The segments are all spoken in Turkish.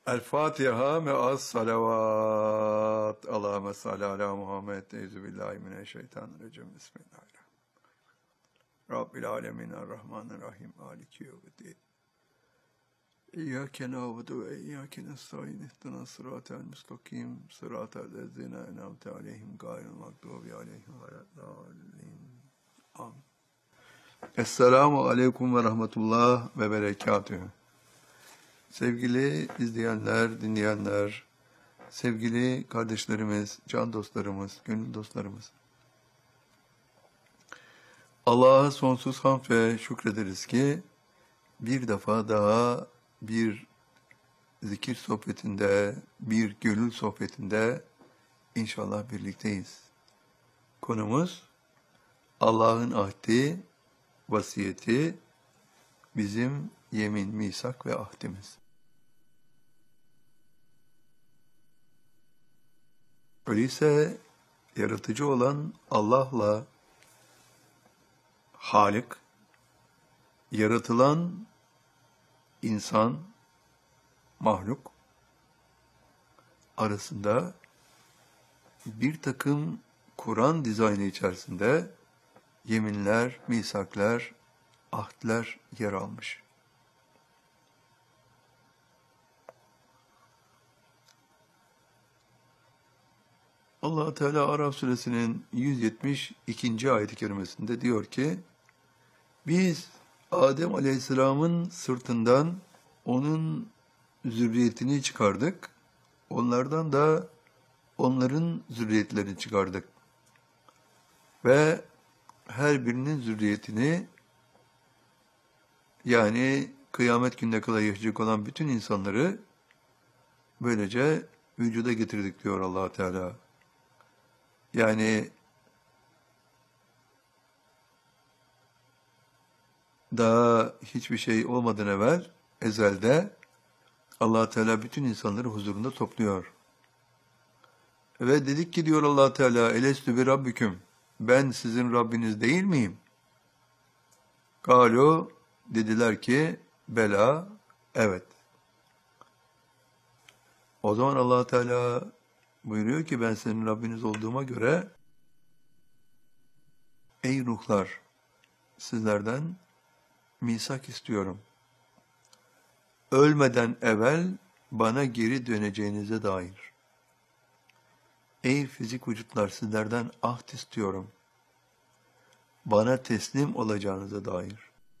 El Fatiha me'as salavat. Allahümme salli ala Muhammed. Euzubillahimineşşeytanirracim. Bismillahirrahmanirrahim. Rabbil alemin errahmanirrahim. Maliki yevmiddin. İyyâke na'budu ve iyyâke nestaîn. İhdinas sıratal müstakim. Sıratal lezîne en'amte aleyhim gayril mağdûbi aleyhim veleddâllîn. Amin. Esselamu aleyküm ve rahmetullah ve berekatühü. Sevgili izleyenler, dinleyenler, sevgili kardeşlerimiz, can dostlarımız, gönül dostlarımız. Allah'a sonsuz hamd ve şükrederiz ki bir defa daha bir zikir sohbetinde, bir gönül sohbetinde inşallah birlikteyiz. Konumuz Allah'ın ahdi, vasiyeti, bizim yemin, misak ve ahdimiz. Öyleyse yaratıcı olan Allah'la Halik, yaratılan insan, mahluk arasında bir takım Kur'an dizaynı içerisinde yeminler, misaklar, ahdler yer almış. Allah Teala Araf suresinin 172. ayet-i kerimesinde diyor ki, biz Adem Aleyhisselam'ın sırtından onun zürriyetini çıkardık, onlardan da onların zürriyetlerini çıkardık. Ve her birinin zürriyetini, yani kıyamet gününe kadar yaşayacak olan bütün insanları böylece vücuda getirdik diyor Allah Teala. Yani daha hiçbir şey olmadan evvel ezelde Allah Teala bütün insanları huzurunda topluyor. Ve dedik ki diyor Allah Teala, elestü bi rabbiküm, ben sizin Rabbiniz değil miyim? Galu, dediler ki bela, evet. O zaman Allah Teala buyuruyor ki ben senin Rabbiniz olduğuma göre ey ruhlar, sizlerden misak istiyorum. Ölmeden evvel bana geri döneceğinize dair. Ey fizik vücutlar, sizlerden ahd istiyorum. Bana teslim olacağınıza dair.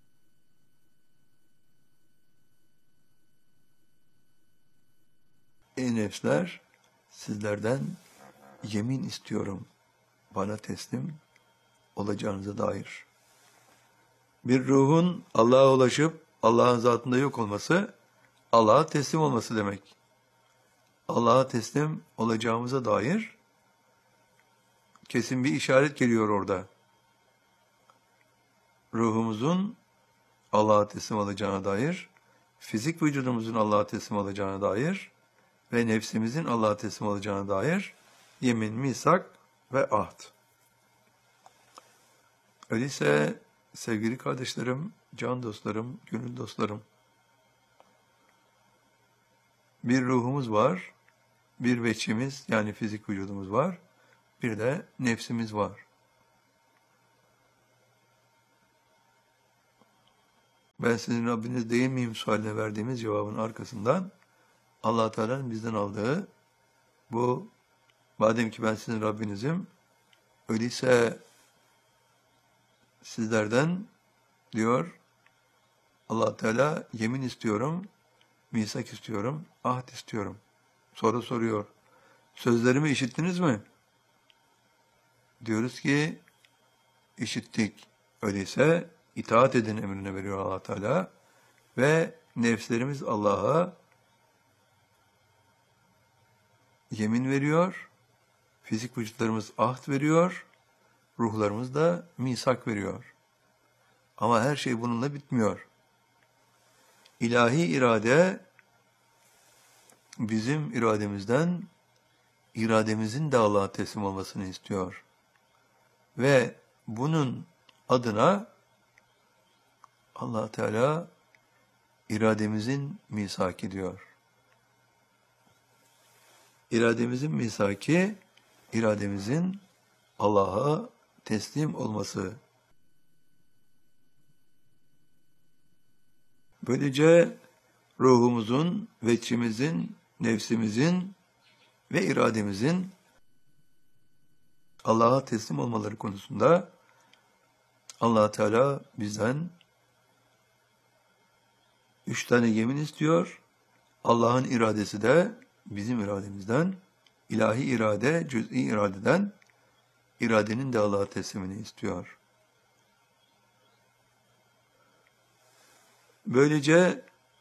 Ey nefsler, sizlerden yemin istiyorum. Bana teslim olacağınıza dair. Bir ruhun Allah'a ulaşıp Allah'ın zatında yok olması, Allah'a teslim olması demek. Allah'a teslim olacağımıza dair kesin bir işaret geliyor orada. Ruhumuzun Allah'a teslim olacağına dair, fizik vücudumuzun Allah'a teslim olacağına dair ve nefsimizin Allah'a teslim olacağına dair yemin, misak ve ahd. Öyleyse sevgili kardeşlerim, can dostlarım, gönül dostlarım, bir ruhumuz var, bir veçimiz yani fizik vücudumuz var, bir de nefsimiz var. Ben sizin Rabbiniz değil miyim sualine verdiğimiz cevabın arkasından Allah Teala'nın bizden aldığı bu, madem ki ben sizin Rabbinizim, öyleyse sizlerden diyor Allah Teala yemin istiyorum, misak istiyorum, ahd istiyorum. Sonra soruyor, sözlerimi işittiniz mi? Diyoruz ki işittik. Öyleyse itaat edin emrine veriyor Allah Teala ve nefslerimiz Allah'a yemin veriyor, fizik vücutlarımız ahd veriyor, ruhlarımız da misak veriyor. Ama her şey bununla bitmiyor. İlahi irade bizim irademizden, irademizin de Allah'a teslim olmasını istiyor. Ve bunun adına Allah Teala irademizin misak ediyor. İrademizin misaki, irademizin Allah'a teslim olması. Böylece ruhumuzun, veçimizin, nefsimizin ve irademizin Allah'a teslim olmaları konusunda Allah Teala bizden 3 tane yemin istiyor. Allah'ın iradesi de bizim irademizden, ilahi irade, cüz'i iradeden, iradenin de Allah'a teslimini istiyor. Böylece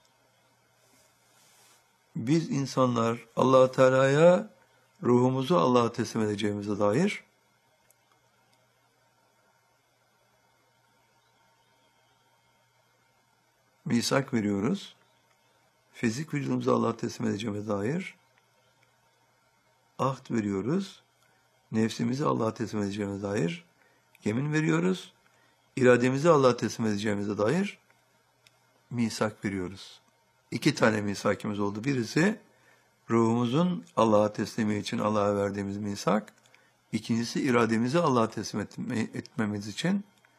biz insanlar Allah Teala'ya ruhumuzu Allah'a teslim edeceğimize dair misak veriyoruz. Fizik vücudumuzu Allah'a teslim edeceğimize dair ahd veriyoruz. Nefsimizi Allah'a teslim edeceğimize dair yemin veriyoruz. İrademizi Allah'a teslim edeceğimize dair misak veriyoruz. 2 tane misakimiz oldu. Birisi ruhumuzun Allah'a teslimi için Allah'a verdiğimiz misak. İkincisi irademizi Allah'a teslim etmemiz için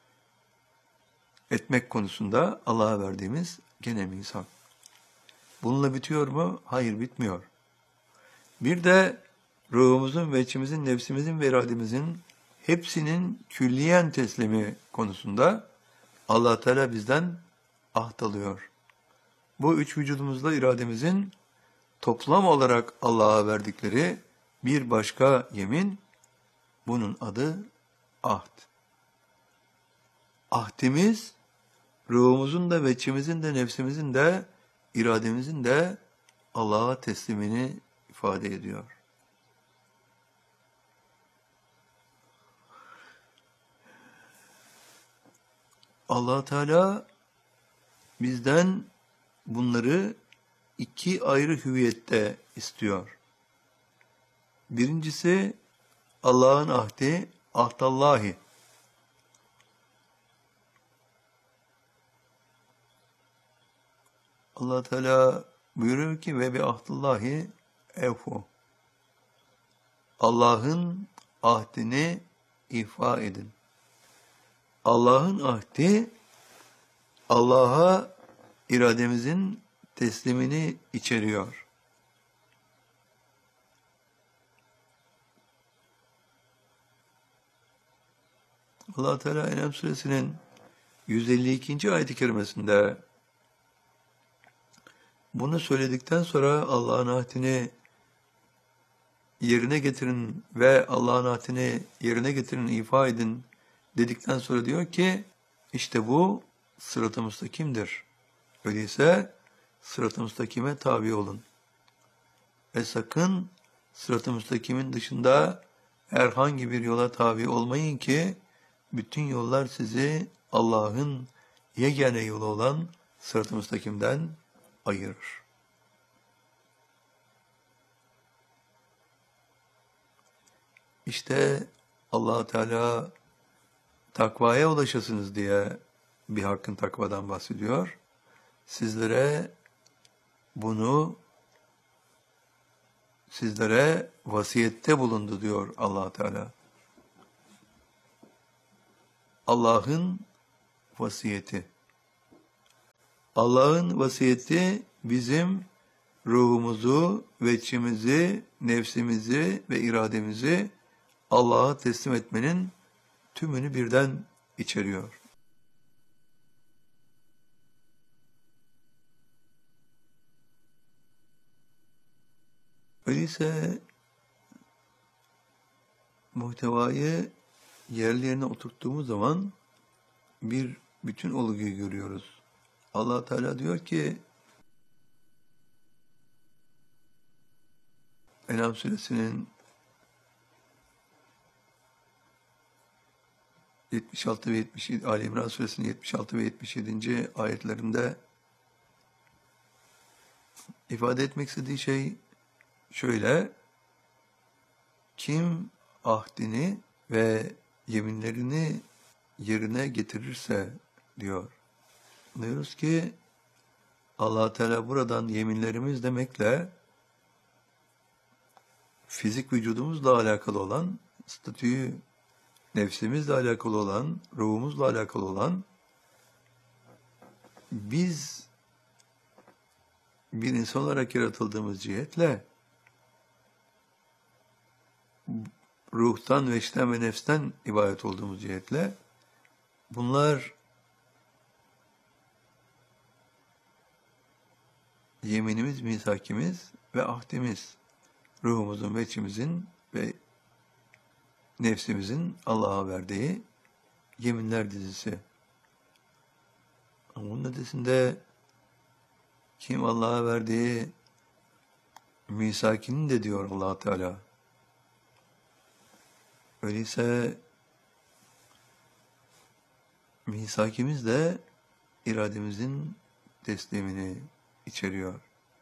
etmek konusunda Allah'a verdiğimiz gene misak. Bununla bitiyor mu? Hayır, bitmiyor. Bir de ruhumuzun, veçimizin, nefsimizin ve irademizin hepsinin külliyen teslimi konusunda Allah Teala bizden ahd alıyor. Bu 3 vücudumuzla irademizin toplam olarak Allah'a verdikleri bir başka yemin, bunun adı ahd. Ahdimiz, ruhumuzun da, veçimizin de, nefsimizin de, irademizin de Allah'a teslimini ifade ediyor. Allah Teala bizden bunları 2 ayrı hüviyette istiyor. Birincisi Allah'ın ahdi, ahdallahi. Allah Teala buyuruyor ki ve bi ahdillahi evfu. Allah'ın ahdini ifa edin. Allah'ın ahdi, Allah'a irademizin teslimini içeriyor. Allah Teala En'am suresinin 152. ayet-i kerimesinde bunu söyledikten sonra Allah'ın ahdini yerine getirin ve Allah'ın ahdini yerine getirin, ifa edin dedikten sonra diyor ki işte bu sırat-ı müstakimdir. Öyleyse sırat-ı müstakime tabi olun. Ve sakın sırat-ı müstakimin dışında herhangi bir yola tabi olmayın ki bütün yollar sizi Allah'ın yegane yolu olan sırat-ı müstakimden ayırır. İşte Allah Teala takvaya ulaşasınız diye bir hakkın takvadan bahsediyor. Sizlere vasiyette bulundu diyor Allah Teala. Allah'ın vasiyeti. Allah'ın vasiyeti bizim ruhumuzu, veçimizi, nefsimizi ve irademizi Allah'a teslim etmenin tümünü birden içeriyor. Öyleyse muhtevayı yerli yerine oturttuğumuz zaman bir bütün olguyu görüyoruz. Allah Teala diyor ki En'am suresinin 76 ve 77, Ali İmran suresinin 76 ve 77. ayetlerinde ifade etmek istediği şey şöyle: kim ahdini ve yeminlerini yerine getirirse diyor. Diyoruz ki Allah Teala buradan yeminlerimiz demekle fizik vücudumuzla alakalı olan, statüyü nefsimizle alakalı olan, ruhumuzla alakalı olan, biz bir insan olarak yaratıldığımız cihetle ruhtan, veçten ve nefsten ibaret olduğumuz cihetle bunlar yeminimiz, misakimiz ve ahdimiz, ruhumuzun, veçimizin ve nefsimizin Allah'a verdiği yeminler dizisi. Ama bunun ötesinde kim Allah'a verdiği misakini de diyor Allah Teala. Öyleyse misakimiz de irademizin teslimini içeriyor.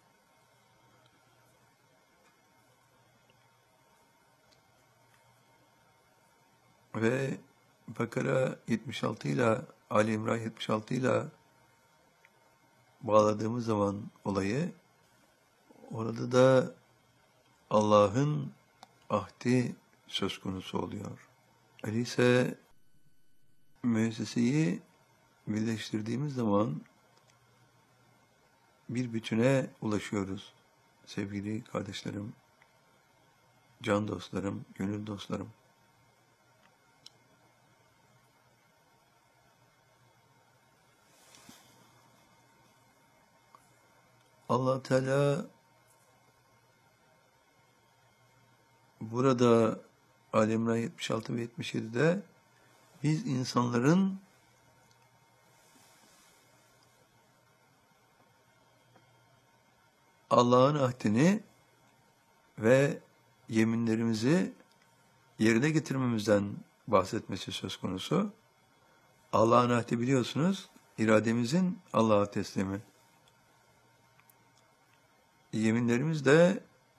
Ve Bakara 76 ile Ali İmran 76 ile bağladığımız zaman olayı, orada da Allah'ın ahdi söz konusu oluyor. Öyleyse müesseseyi birleştirdiğimiz zaman bir bütüne ulaşıyoruz. Sevgili kardeşlerim, can dostlarım, gönül dostlarım. Allah Teala burada Ali İmran 76 ve 77'de biz insanların Allah'ın ahdini ve yeminlerimizi yerine getirmemizden bahsetmesi söz konusu. Allah'ın ahdi biliyorsunuz, irademizin Allah'a teslimi. Yeminlerimiz de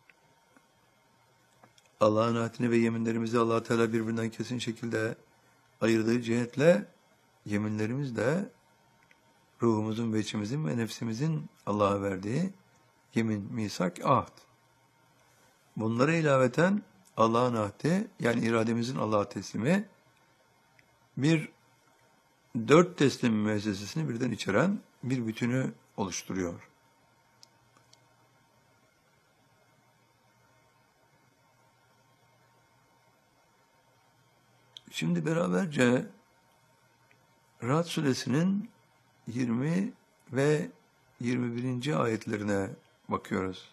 Allah'ın ahdini ve yeminlerimizi Allah Teala birbirinden kesin şekilde ayırdığı cihetle yeminlerimiz de ruhumuzun ve içimizin ve nefsimizin Allah'a verdiği yemin, misak, ahd. Bunlara ilaveten Allah'ın ahdi, yani irademizin Allah'a teslimi, bir 4 teslim müessesesini birden içeren bir bütünü oluşturuyor. Şimdi beraberce Ra'd suresinin 20 ve 21. ayetlerine bakıyoruz.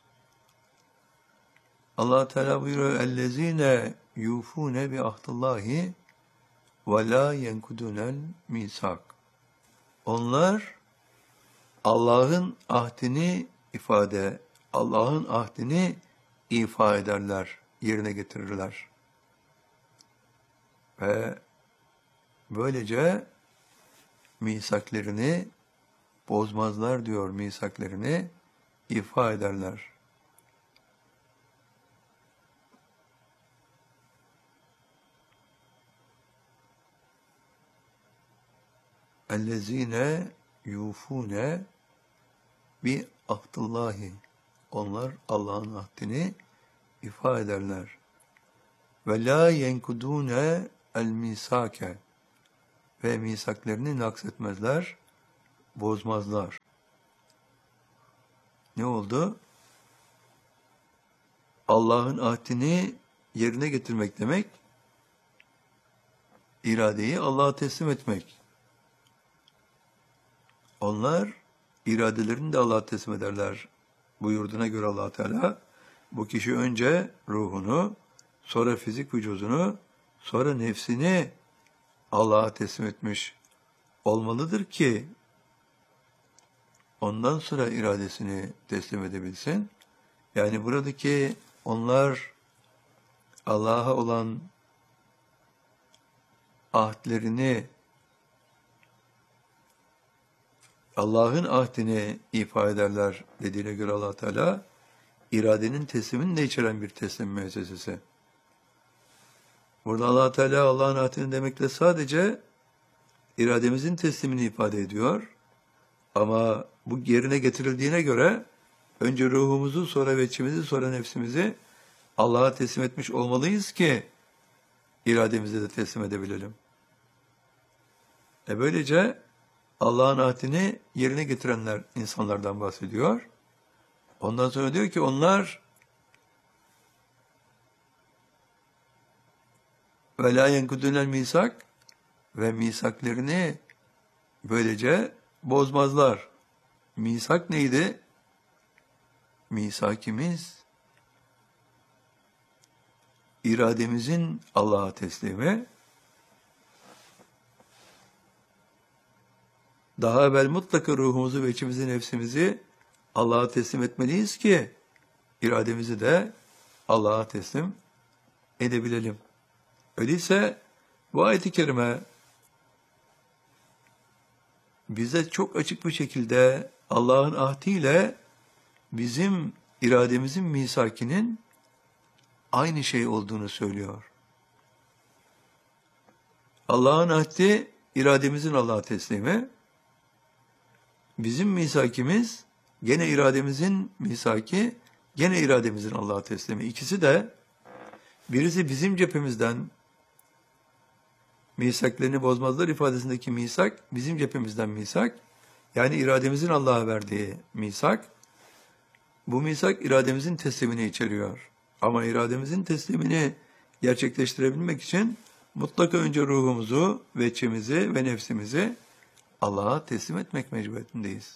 Allah Teala buyuruyor: "Ellezine yufune bi ahdillahi ve la yenkudunel misak." Onlar Allah'ın ahdini ifa ederler, yerine getirirler. Ve böylece misaklerini bozmazlar diyor, misaklerini ifa ederler. Ellezine yufune bi ahdillahi. Onlar Allah'ın ahdini ifa ederler. Ve la yenkudune el misake. Ve misaklerini naksetmezler, bozmazlar. Ne oldu? Allah'ın ahdini yerine getirmek demek, iradeyi Allah'a teslim etmek. Onlar iradelerini de Allah'a teslim ederler buyurduğuna göre Allah Teala, bu kişi önce ruhunu, sonra fizik vücudunu, sonra nefsini Allah'a teslim etmiş olmalıdır ki ondan sonra iradesini teslim edebilsin. Yani buradaki onlar Allah'a olan ahdlerini, Allah'ın ahdini ifa ederler dediğine göre Allah Teala, iradenin teslimini de içeren bir teslim müessesesi. Burada Allah Teala Allah'ın ahdini demekle sadece irademizin teslimini ifade ediyor. Ama bu yerine getirildiğine göre önce ruhumuzu, sonra veçimizi, sonra nefsimizi Allah'a teslim etmiş olmalıyız ki irademizi de teslim edebilelim. Böylece Allah'ın ahdini yerine getirenler insanlardan bahsediyor. Ondan sonra diyor ki onlar ve la yenkudunel misak ve misaklerini böylece bozmazlar. Misak neydi? Misakimiz irademizin Allah'a teslimi. Daha evvel mutlaka ruhumuzu ve içimizi, nefsimizi Allah'a teslim etmeliyiz ki irademizi de Allah'a teslim edebilelim. Öyleyse bu ayet-i kerime bize çok açık bir şekilde Allah'ın ahdiyle bizim irademizin misakinin aynı şey olduğunu söylüyor. Allah'ın ahdi irademizin Allah'a teslimi, bizim misakimiz gene irademizin misaki, gene irademizin Allah'a teslimi. İkisi de birisi bizim cephemizden misaklerini bozmazlar ifadesindeki misak, bizim cephemizden misak, yani irademizin Allah'a verdiği misak. Bu misak irademizin teslimini içeriyor. Ama irademizin teslimini gerçekleştirebilmek için mutlaka önce ruhumuzu, içimizi ve nefsimizi Allah'a teslim etmek mecburiyetindeyiz.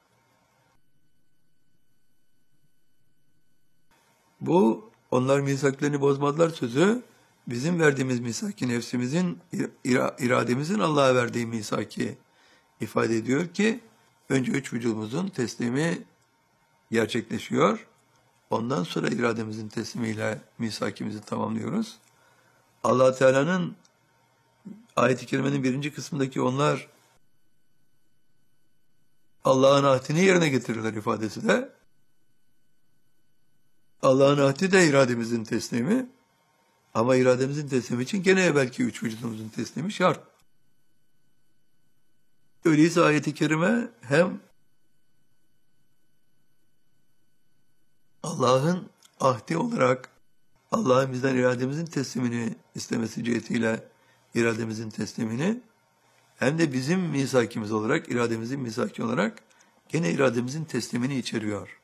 Bu, onlar misaklarını bozmazlar sözü, bizim verdiğimiz misaki, nefsimizin, irademizin Allah'a verdiği misaki ifade ediyor ki, önce üç vücudumuzun teslimi gerçekleşiyor. Ondan sonra irademizin teslimiyle misakimizi tamamlıyoruz. Allah Teala'nın ayet-i kerimenin birinci kısmındaki onlar Allah'ın ahdini yerine getirirler ifadesi de Allah'ın ahdi de irademizin teslimi, ama irademizin teslimi için gene belki üç vücudumuzun teslimi şart. Öyleyse ayet-i kerime hem Allah'ın ahdi olarak Allah'ın bizden irademizin teslimini istemesi cihetiyle irademizin teslimini, hem de bizim misakimiz olarak, irademizin misaki olarak gene irademizin teslimini içeriyor.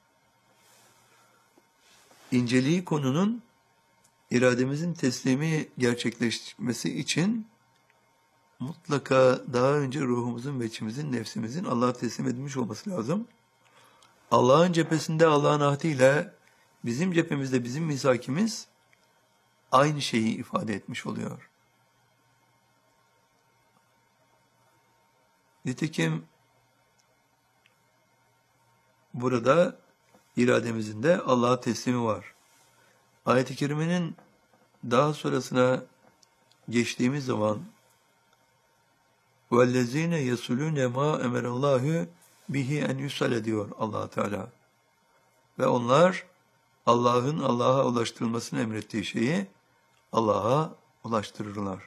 İnceliği konunun irademizin teslimi gerçekleşmesi için mutlaka daha önce ruhumuzun ve içimizin, nefsimizin Allah'a teslim edilmiş olması lazım. Allah'ın cephesinde Allah'ın ahdiyle bizim cephemizde bizim misakimiz aynı şeyi ifade etmiş oluyor. Nitekim burada irademizin de Allah'a teslimi var. Ayet-i kerimenin daha sonrasına geçtiğimiz zaman وَالَّذ۪ينَ يَسُلُونَ مَا اَمَرَ اللّٰهُ bihi en yusale diyor Allah Teala. Ve onlar Allah'ın Allah'a ulaştırılmasını emrettiği şeyi Allah'a ulaştırırlar.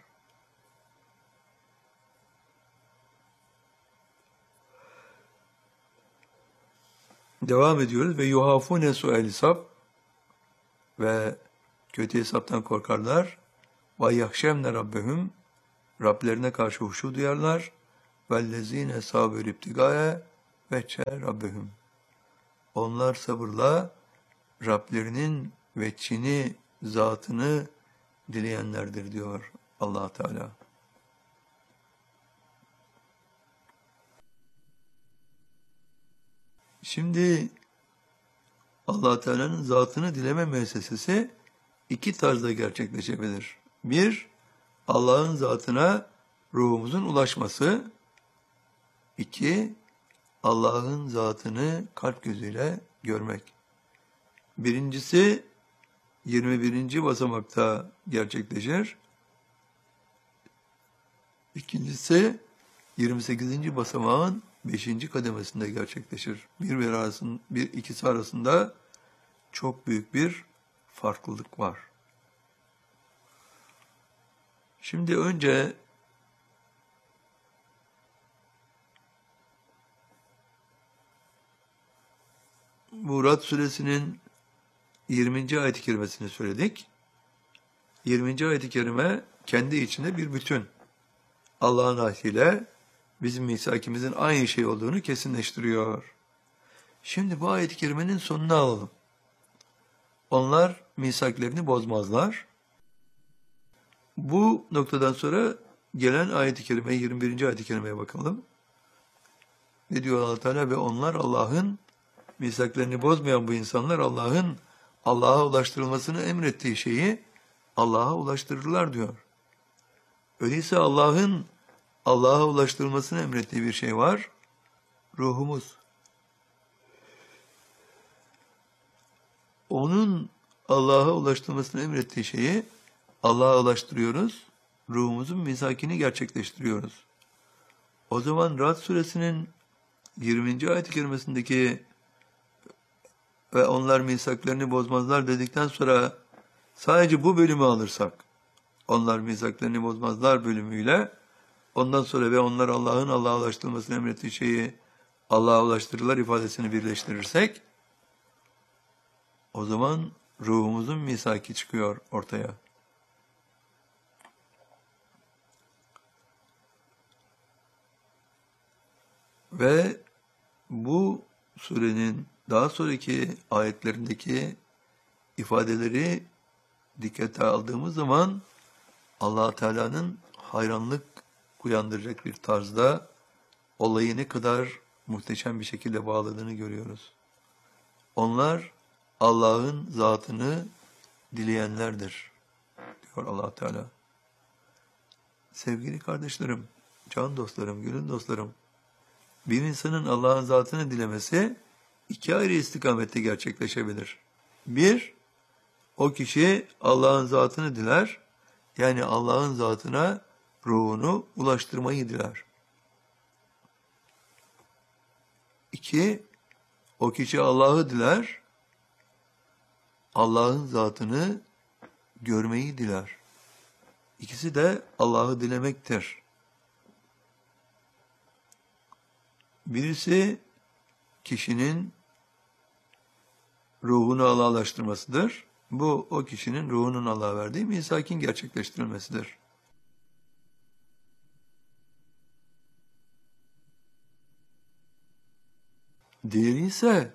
Devam ediyoruz ve yuhafune su'el hesap ve kötü hesaptan korkarlar. Ve yahşemne rabbehum, Rablerine karşı huşu duyarlar. Vellezine sabir ibtigae ve çe rabbehum. Onlar sabırla Rablerinin veçhini, zatını dileyenlerdir diyor Allah Teala. Şimdi Allah Teala'nın zatını dileme müessesesi iki tarzda gerçekleşebilir. Bir, Allah'ın zatına ruhumuzun ulaşması. İki, Allah'ın zatını kalp gözüyle görmek. Birincisi 21. basamakta gerçekleşir. İkincisi 28. basamağın 5. kademesinde gerçekleşir. İkisi arasında çok büyük bir farklılık var. Şimdi önce bu Ra'd suresinin 20. ayet-i kerimesini söyledik. 20. ayet-i kerime kendi içinde bir bütün. Allah'ın ahdiyle bizim misakimizin aynı şey olduğunu kesinleştiriyor. Şimdi bu ayet-i kerimenin sonunu alalım. Onlar misaklerini bozmazlar. Bu noktadan sonra gelen ayet-i kerime, 21. ayet-i kerimeye bakalım. Ne diyor Allah Teala? Ve onlar Allah'ın misaklerini bozmayan bu insanlar Allah'a ulaştırılmasını emrettiği şeyi Allah'a ulaştırırlar diyor. Öyleyse Allah'a ulaştırılmasını emrettiği bir şey var. Ruhumuz. Onun Allah'a ulaştırılmasını emrettiği şeyi Allah'a ulaştırıyoruz. Ruhumuzun misakini gerçekleştiriyoruz. O zaman Ra'd suresinin 20. ayet-i kerimesindeki ve onlar misaklarını bozmazlar dedikten sonra sadece bu bölümü alırsak, onlar misaklarını bozmazlar bölümüyle ondan sonra ve onlar Allah'a ulaştırılmasını emrettiği şeyi Allah'a ulaştırırlar ifadesini birleştirirsek, o zaman ruhumuzun misaki çıkıyor ortaya. Ve bu surenin daha sonraki ayetlerindeki ifadeleri dikkate aldığımız zaman Allah Teala'nın hayranlık uyandıracak bir tarzda olayı ne kadar muhteşem bir şekilde bağladığını görüyoruz. Onlar Allah'ın zatını dileyenlerdir, diyor Allah Teala. Sevgili kardeşlerim, can dostlarım, gönül dostlarım, bir insanın Allah'ın zatını dilemesi iki ayrı istikamette gerçekleşebilir. Bir, o kişi Allah'ın zatını diler, yani Allah'ın zatına ruhunu ulaştırmayı diler. İki, o kişi Allah'ı diler, Allah'ın zatını görmeyi diler. İkisi de Allah'ı dilemektir. Birisi kişinin ruhunu Allah'laştırmasıdır. Bu o kişinin ruhunun Allah'a verdiği misakin gerçekleştirilmesidir. Diğeri ise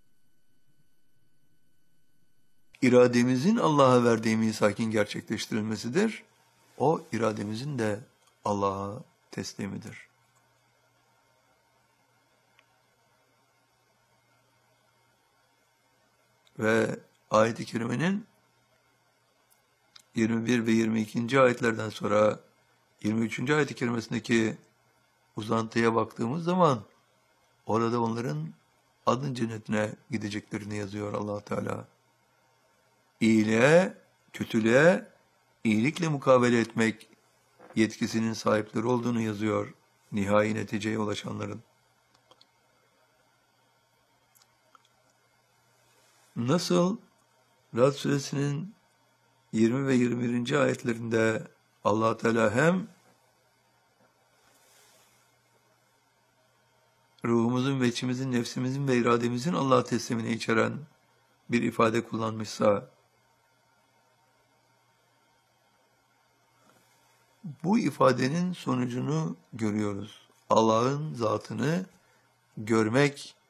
irademizin Allah'a verdiği misakin gerçekleştirilmesidir. O irademizin de Allah'a teslimidir. Ve ayet-i kerimenin 21 ve 22. ayetlerden sonra 23. ayet-i kerimesindeki uzantıya baktığımız zaman orada onların adın cennetine gideceklerini yazıyor Allah Teala. İyiliğe, kötülüğe, iyilikle mukabele etmek yetkisinin sahipleri olduğunu yazıyor nihai neticeye ulaşanların. Nasıl Ra'd suresinin 20 ve 21. ayetlerinde Allah Teala hem ruhumuzun ve içimizin, nefsimizin ve irademizin Allah'a teslimini içeren bir ifade kullanmışsa, bu ifadenin sonucunu görüyoruz. Allah'ın zatını görmek